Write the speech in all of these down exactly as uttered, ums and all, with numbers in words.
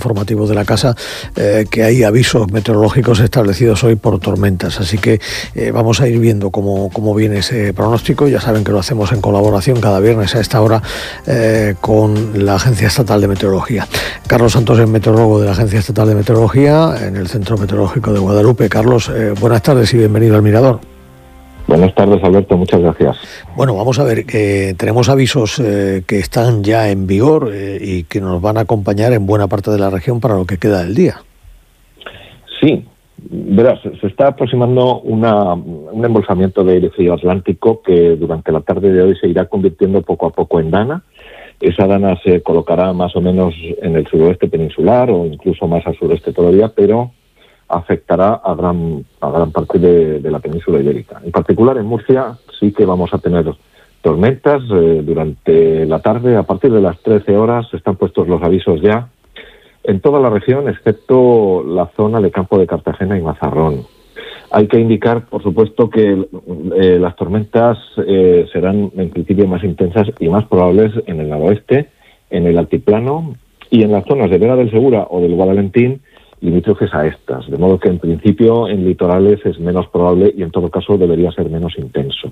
informativo de la casa eh, que hay avisos meteorológicos establecidos hoy por tormentas. Así que eh, vamos a ir viendo cómo, cómo viene ese pronóstico. Ya saben que lo hacemos en colaboración cada viernes a esta hora eh, con la Agencia Estatal de Meteorología. Carlos Santos es meteorólogo de la Agencia Estatal de Meteorología en el Centro Meteorológico de Guadalupe. Carlos, eh, buenas tardes y bienvenido al Mirador. Buenas tardes, Alberto, muchas gracias. Bueno, vamos a ver, que tenemos avisos eh, que están ya en vigor eh, y que nos van a acompañar en buena parte de la región para lo que queda del día. Sí, verás, se está aproximando una, un embolsamiento de aire frío atlántico que durante la tarde de hoy se irá convirtiendo poco a poco en dana. Esa dana se colocará más o menos en el suroeste peninsular o incluso más al sureste todavía, pero afectará a gran a gran parte de, de la península ibérica. En particular en Murcia sí que vamos a tener tormentas eh, durante la tarde. A partir de las trece horas están puestos los avisos ya en toda la región, excepto la zona de Campo de Cartagena y Mazarrón. Hay que indicar, por supuesto, que eh, las tormentas eh, serán en principio más intensas y más probables en el noroeste, en el altiplano y en las zonas de Vera del Segura o del Guadalentín, limítrofes a estas, de modo que en principio en litorales es menos probable y en todo caso debería ser menos intenso.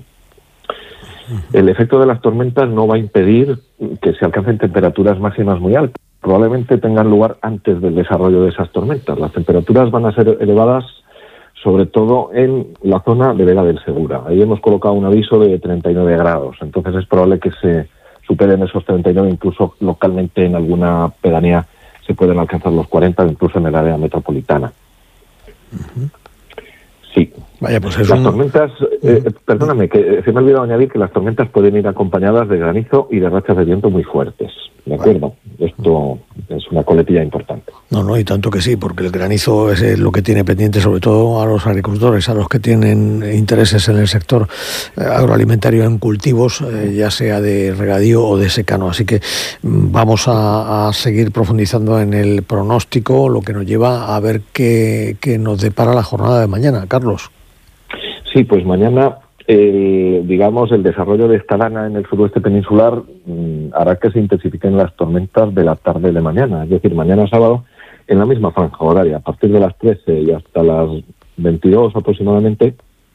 El efecto de las tormentas no va a impedir que se alcancen temperaturas máximas muy altas. Probablemente tengan lugar antes del desarrollo de esas tormentas. Las temperaturas van a ser elevadas sobre todo en la zona de Vera del Segura. Ahí hemos colocado un aviso de treinta y nueve grados, entonces es probable que se superen esos treinta y nueve, incluso localmente en alguna pedanía se pueden alcanzar los cuarenta, incluso en el área metropolitana. Uh-huh. Sí. Vaya, pues es las un... tormentas, eh, uh-huh. perdóname, que se me ha olvidado añadir que las tormentas pueden ir acompañadas de granizo y de rachas de viento muy fuertes. ¿De acuerdo? Vale. Esto es una coletilla importante. No, no, y tanto que sí, porque el granizo es lo que tiene pendiente, sobre todo a los agricultores, a los que tienen intereses en el sector agroalimentario en cultivos, eh, ya sea de regadío o de secano. Así que vamos a, a seguir profundizando en el pronóstico, lo que nos lleva a ver qué, qué nos depara la jornada de mañana. Carlos. Sí, pues mañana... El, digamos, el desarrollo de esta dana en el suroeste peninsular mmm, hará que se intensifiquen las tormentas de la tarde de mañana, es decir, mañana sábado, en la misma franja horaria, a partir de las trece y hasta las veintidós aproximadamente,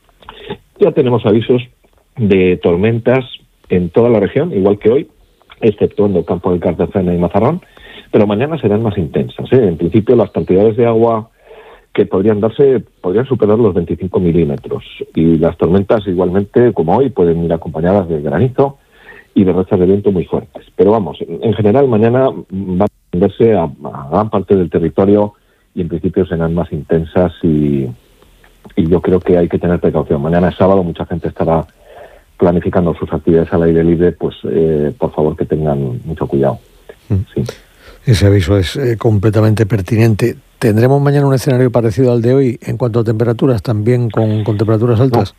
ya tenemos avisos de tormentas en toda la región, igual que hoy, exceptuando Campo de Cartagena y Mazarrón, pero mañana serán más intensas, ¿eh? En principio, las cantidades de agua que podrían darse, podrían superar los veinticinco milímetros. Y las tormentas, igualmente, como hoy, pueden ir acompañadas de granizo y de rachas de viento muy fuertes. Pero vamos, en general, mañana va a extenderse a, a gran parte del territorio y en principio serán más intensas y, y yo creo que hay que tener precaución. Mañana es sábado, mucha gente estará planificando sus actividades al aire libre, pues eh, por favor que tengan mucho cuidado. Mm. Sí. Ese aviso es eh, completamente pertinente. ¿Tendremos mañana un escenario parecido al de hoy en cuanto a temperaturas, también con, con temperaturas altas?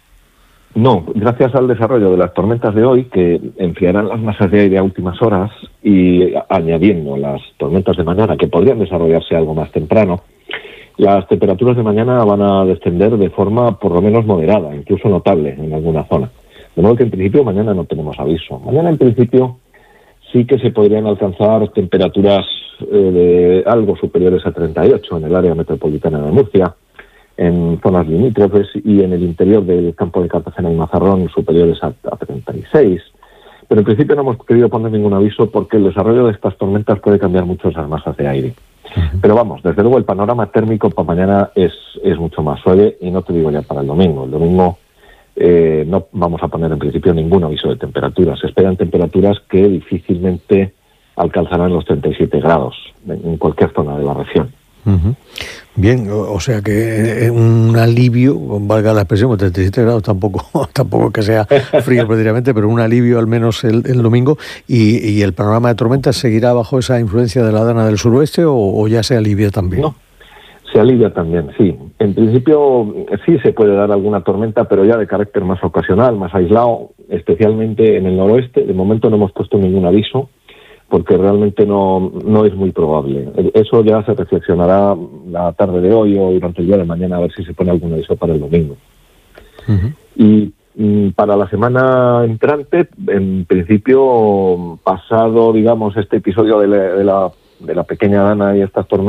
No. no, gracias al desarrollo de las tormentas de hoy, que enfriarán las masas de aire a últimas horas y añadiendo las tormentas de mañana, que podrían desarrollarse algo más temprano, las temperaturas de mañana van a descender de forma por lo menos moderada, incluso notable en alguna zona. De modo que en principio mañana no tenemos aviso. Mañana en principio sí que se podrían alcanzar temperaturas eh, de algo superiores a treinta y ocho en el área metropolitana de Murcia, en zonas limítrofes y en el interior del Campo de Cartagena y Mazarrón superiores a, a treinta y seis. Pero en principio no hemos querido poner ningún aviso porque el desarrollo de estas tormentas puede cambiar mucho esas masas de aire. Uh-huh. Pero vamos, desde luego el panorama térmico para mañana es, es mucho más suave y no te digo ya para el domingo. El domingo Eh, no vamos a poner en principio ningún aviso de temperaturas. Se esperan temperaturas que difícilmente alcanzarán los treinta y siete grados en cualquier zona de la región. Uh-huh. Bien, o, o sea que un alivio, valga la expresión, treinta y siete grados tampoco, tampoco que sea frío prácticamente, pero un alivio al menos el, el domingo. Y, ¿Y el panorama de tormentas seguirá bajo esa influencia de la dana del suroeste o, o ya se alivia también? No. Se alivia también, sí. En principio sí se puede dar alguna tormenta, pero ya de carácter más ocasional, más aislado, especialmente en el noroeste. De momento no hemos puesto ningún aviso, porque realmente no, no es muy probable. Eso ya se reflexionará la tarde de hoy o durante el día de mañana a ver si se pone algún aviso para el domingo. Uh-huh. Y y para la semana entrante, en principio, pasado, digamos, este episodio de la, de la, de la pequeña dana y estas tormentas,